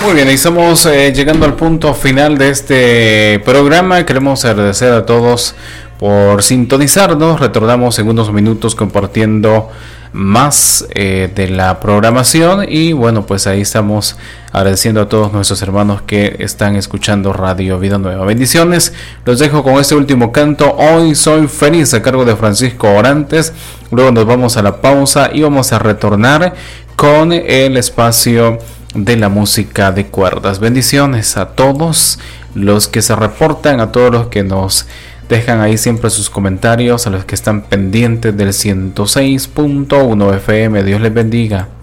Muy bien, y estamos llegando al punto final de este programa. Queremos agradecer a todos por sintonizarnos. Retornamos en unos minutos compartiendo más de la programación. Y bueno, pues ahí estamos agradeciendo a todos nuestros hermanos que están escuchando Radio Vida Nueva. Bendiciones. Los dejo con este último canto. Hoy soy feliz, a cargo de Francisco Orantes. Luego nos vamos a la pausa y vamos a retornar con el espacio de la música de cuerdas. Bendiciones a todos los que se reportan, a todos los que nos dejan ahí siempre sus comentarios, a los que están pendientes del 106.1 FM. Dios les bendiga.